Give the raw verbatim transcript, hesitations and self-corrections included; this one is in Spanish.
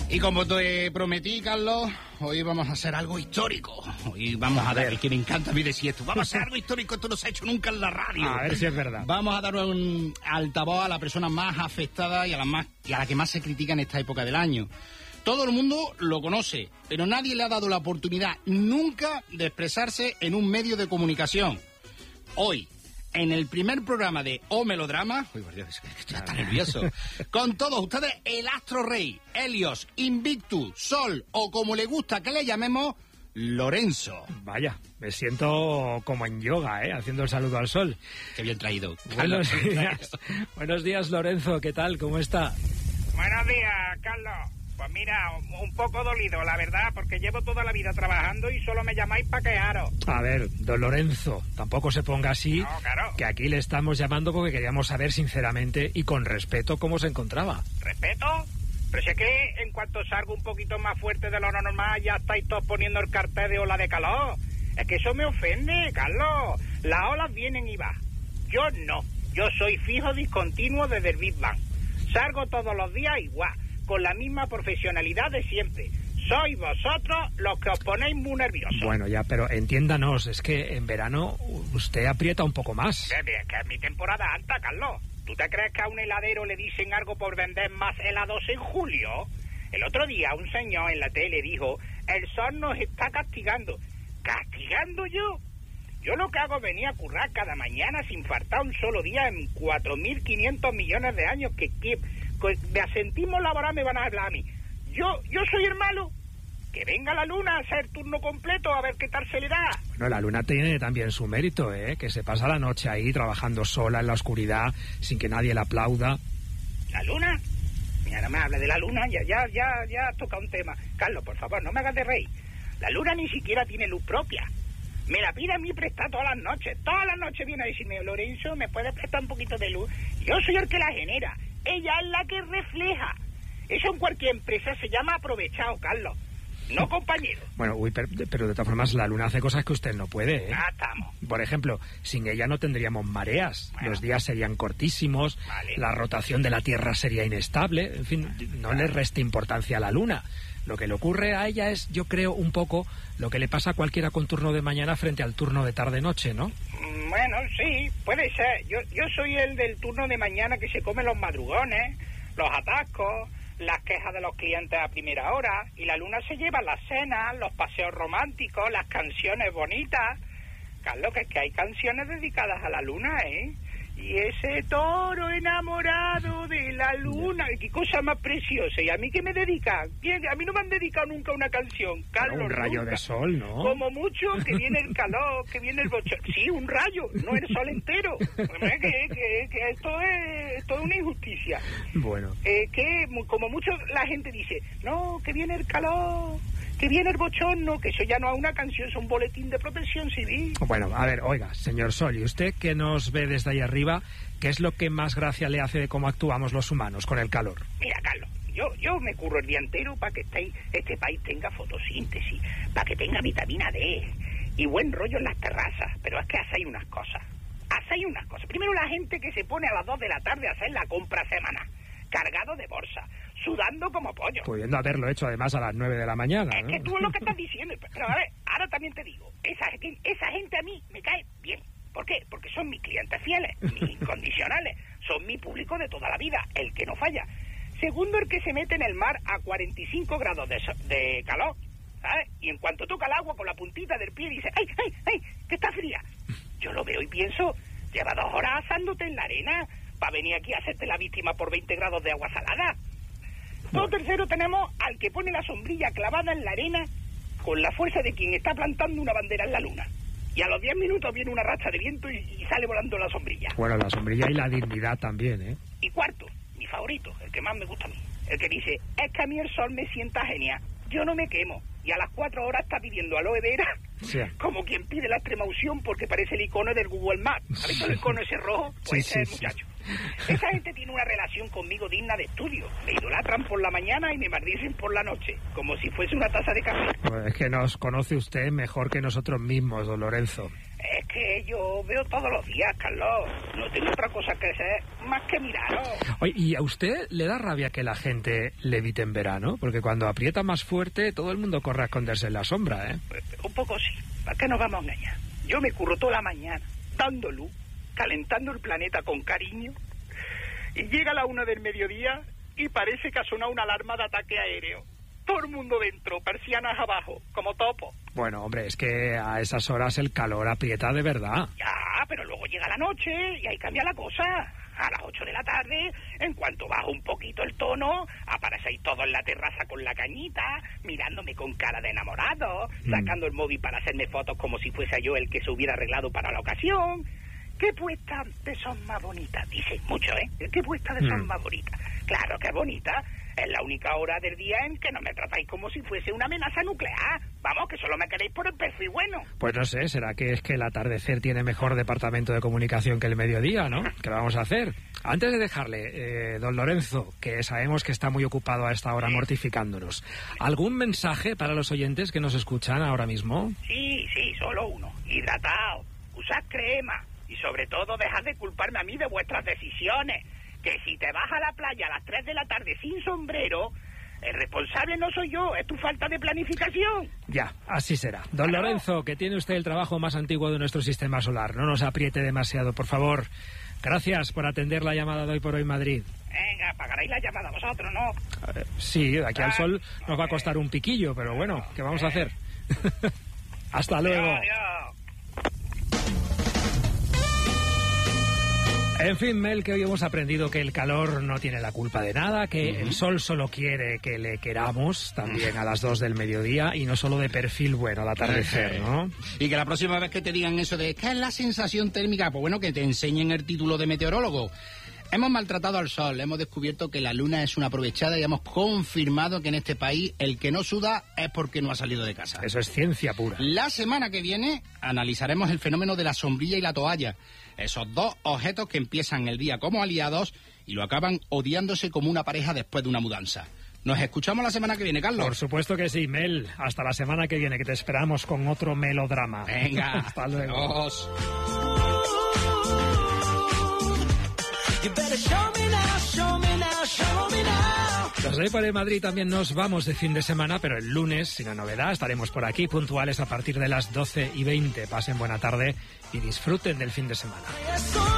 Y como te prometí, Carlos, hoy vamos a hacer algo histórico. Hoy vamos a, a dar, el que me encanta a mí decir esto, vamos a hacer algo histórico, esto no se ha hecho nunca en la radio. A ver si es verdad. Vamos a dar un altavoz a la persona más afectada y a la, más, y a la que más se critica en esta época del año. Todo el mundo lo conoce, pero nadie le ha dado la oportunidad nunca de expresarse en un medio de comunicación. Hoy, en el primer programa de O Melodrama, uy, por Dios, es que estoy hasta nervioso, con todos ustedes, el Astro Rey, Helios, Invictus, Sol, o como le gusta que le llamemos, Lorenzo. Vaya, me siento como en yoga, ¿eh? Haciendo el saludo al sol. Qué bien traído. Buenos días. Buenos días, Lorenzo, ¿qué tal? ¿Cómo está? Buenos días, Carlos. Pues mira, un poco dolido, la verdad, porque llevo toda la vida trabajando y solo me llamáis para quejaros. A ver, don Lorenzo, tampoco se ponga así, no, claro. Que aquí le estamos llamando porque queríamos saber sinceramente y con respeto cómo se encontraba. ¿Respeto? Pero si es que en cuanto salgo un poquito más fuerte de lo normal ya estáis todos poniendo el cartel de ola de calor. Es que eso me ofende, Carlos. Las olas vienen y van. Yo no. Yo soy fijo discontinuo desde el Big Bang. Salgo todos los días igual, con la misma profesionalidad de siempre. Sois vosotros los que os ponéis muy nerviosos. Bueno, ya, pero entiéndanos, es que en verano usted aprieta un poco más. Es que es mi temporada alta, Carlos. ¿Tú te crees que a un heladero le dicen algo por vender más helados en julio? El otro día un señor en la tele dijo, el sol nos está castigando. ¿Castigando yo? Yo lo que hago es venir a currar cada mañana sin faltar un solo día en cuatro mil quinientos millones de años que... que de asentismo laboral me van a hablar a mí. Yo yo soy el malo. Que venga la luna a hacer turno completo a ver qué tal se le da. Bueno, la luna tiene también su mérito, ¿eh? Que se pasa la noche ahí trabajando sola en la oscuridad sin que nadie la aplauda. ¿La luna? Mira, no me hable de la luna, ya ya ya ya toca un tema. Carlos, por favor, no me hagas de reír. La luna ni siquiera tiene luz propia. Me la pide a mí prestar todas las noches. Todas las noches viene a decirme, Lorenzo, ¿me puedes prestar un poquito de luz? Yo soy el que la genera. Ella es la que refleja. Eso en cualquier empresa se llama aprovechado, Carlos. No, compañero. Bueno, uy, pero, pero de todas formas la luna hace cosas que usted no puede, ¿eh? Ya estamos. Por ejemplo, sin ella no tendríamos mareas. Bueno. Los días serían cortísimos, vale. La rotación de la Tierra sería inestable. En fin, no vale. Le reste importancia a la luna. Lo que le ocurre a ella es, yo creo, un poco lo que le pasa a cualquiera con turno de mañana frente al turno de tarde-noche, ¿no? Bueno, sí, puede ser. Yo, yo soy el del turno de mañana que se come los madrugones, los atascos, las quejas de los clientes a primera hora, y la luna se lleva las cenas, los paseos románticos, las canciones bonitas. Carlos, que es que hay canciones dedicadas a la luna, ¿eh? Y ese toro enamorado de la luna, qué cosa más preciosa. ¿Y a mí qué me dedican? Bien, a mí no me han dedicado nunca una canción, Carlos. Pero un rayo nunca. De sol, ¿no? Como mucho, que viene el calor, que viene el bochorno. Sí, un rayo, no el sol entero. Que, que, que esto, es, esto es una injusticia. Bueno. Eh, que como mucho la gente dice, no, que viene el calor, que viene el bochorno, que eso ya no es una canción, es un boletín de protección civil. Bueno, a ver, oiga, señor Sol, y usted que nos ve desde ahí arriba, ¿qué es lo que más gracia le hace de cómo actuamos los humanos con el calor? Mira, Carlos, yo yo me curro el día entero para que este, este país tenga fotosíntesis, para que tenga vitamina D y buen rollo en las terrazas, pero es que hacéis unas cosas, hacéis unas cosas. Primero la gente que se pone a las dos de la tarde a hacer la compra semanal, cargado de bolsa, sudando como pollo. Pudiendo haberlo hecho además a las nueve de la mañana. Es ¿no? que tú es lo que estás diciendo. Pero a ver, ahora también te digo, esa, esa gente a mí me cae bien. ¿Por qué? Porque son mis clientes fieles, mis incondicionales, son mi público de toda la vida, el que no falla. Segundo, el que se mete en el mar a cuarenta y cinco grados de, de calor, ¿sabes? Y en cuanto toca el agua con la puntita del pie dice, ¡ay, ay, ay, que está fría! Yo lo veo y pienso, lleva dos horas asándote en la arena para venir aquí a hacerte la víctima por veinte grados de agua salada. Todo tercero tenemos al que pone la sombrilla clavada en la arena con la fuerza de quien está plantando una bandera en la luna. Y a los diez minutos viene una racha de viento y, y sale volando la sombrilla. Bueno, la sombrilla y la dignidad también, ¿eh? Y cuarto, mi favorito, el que más me gusta a mí, el que dice, es que a mí el sol me sienta genial, yo no me quemo. Y a las cuatro horas está pidiendo aloe vera, sí. Como quien pide la extrema unción porque parece el icono del Google Maps. ¿Has visto el icono ese rojo? Pues sí, ese sí, muchacho. Sí. Esa gente tiene una relación conmigo digna de estudio. Me idolatran por la mañana y me maldicen por la noche, como si fuese una taza de café. Pues es que nos conoce usted mejor que nosotros mismos, don Lorenzo. Es que yo veo todos los días, Carlos. No tengo otra cosa que hacer más que miraros. Oye, ¿y a usted le da rabia que la gente levite en verano? Porque cuando aprieta más fuerte, todo el mundo corre a esconderse en la sombra, ¿eh? Pues, un poco sí. ¿Para qué nos vamos a engañar? Yo me curro toda la mañana, dando luz, calentando el planeta con cariño, y llega la una del mediodía y parece que ha sonado una alarma de ataque aéreo. Todo el mundo dentro, persianas abajo, como topo. Bueno, hombre, es que a esas horas el calor aprieta de verdad. Ya, pero luego llega la noche y ahí cambia la cosa. A las ocho de la tarde, en cuanto baja un poquito el tono, aparecéis todos en la terraza con la cañita, mirándome con cara de enamorado, mm. sacando el móvil para hacerme fotos como si fuese yo el que se hubiera arreglado para la ocasión. ¿Qué puesta de son más bonitas? Dicen mucho, ¿eh? ¿Qué puesta de son mm. más bonitas? Claro que es bonita. Es la única hora del día en que no me tratáis como si fuese una amenaza nuclear. Vamos, que solo me queréis por el perfil bueno. Pues no sé, será que es que el atardecer tiene mejor departamento de comunicación que el mediodía, ¿no? ¿Qué vamos a hacer? Antes de dejarle, eh, don Lorenzo, que sabemos que está muy ocupado a esta hora sí. mortificándonos, ¿algún mensaje para los oyentes que nos escuchan ahora mismo? Sí, sí, solo uno. Hidratado, usad crema y sobre todo dejad de culparme a mí de vuestras decisiones. Que si te vas a la playa a las tres de la tarde sin sombrero, el responsable no soy yo, es tu falta de planificación. Ya, así será. Don claro. Lorenzo, que tiene usted el trabajo más antiguo de nuestro sistema solar, no nos apriete demasiado, por favor. Gracias por atender la llamada de Hoy por Hoy Madrid. Venga, pagaréis la llamada vosotros, ¿no? Eh, sí, de aquí al sol nos va a costar un piquillo, pero bueno, ¿qué vamos a hacer? Hasta luego. Adiós, adiós. En fin, Mel, que hoy hemos aprendido que el calor no tiene la culpa de nada, que uh-huh. el sol solo quiere que le queramos también a las dos del mediodía y no solo de perfil bueno al atardecer, ¿no? Y que la próxima vez que te digan eso de ¿qué es la sensación térmica? Pues bueno, que te enseñen el título de meteorólogo. Hemos maltratado al sol, hemos descubierto que la luna es una aprovechada y hemos confirmado que en este país el que no suda es porque no ha salido de casa. Eso es ciencia pura. La semana que viene analizaremos el fenómeno de la sombrilla y la toalla. Esos dos objetos que empiezan el día como aliados y lo acaban odiándose como una pareja después de una mudanza. Nos escuchamos la semana que viene, Carlos. Por supuesto que sí, Mel. Hasta la semana que viene, que te esperamos con otro melodrama. Venga. Hasta luego. Adiós. Los de Hoy por Hoy Madrid también nos vamos de fin de semana, pero el lunes, sin la novedad, estaremos por aquí puntuales a partir de las doce y veinte. Pasen buena tarde y disfruten del fin de semana.